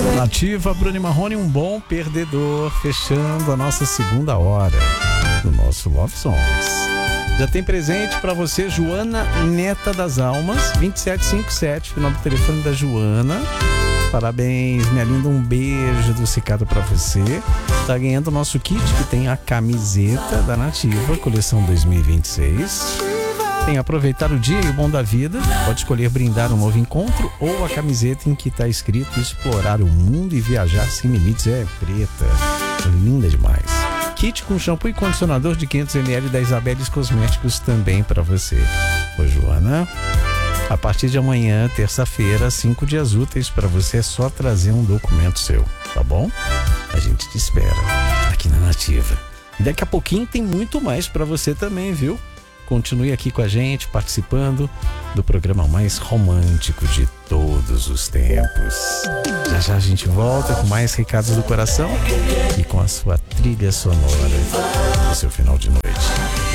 Nativa, Bruno Marrone, um bom perdedor, fechando a nossa segunda hora do nosso Love Songs. Já tem presente pra você, Joana Neta das Almas, 2757, final do telefone da Joana. Parabéns, minha linda, um beijo adocicado pra você. Tá ganhando o nosso kit, que tem a camiseta da Nativa, coleção 2026. Tem aproveitar o dia e o bom da vida. Pode escolher brindar um novo encontro ou a camiseta em que está escrito explorar o mundo e viajar sem limites. É preta, linda demais. Kit com shampoo e condicionador de 500ml da Isabeles Cosméticos também para você. Ô Joana, a partir de amanhã, terça-feira, 5 dias úteis para você, é só trazer um documento seu, tá bom? A gente te espera aqui na Nativa. E daqui a pouquinho tem muito mais para você também, viu? Continue aqui com a gente, participando do programa mais romântico de todos os tempos. Já já a gente volta com mais recados do coração e com a sua trilha sonora do seu final de noite.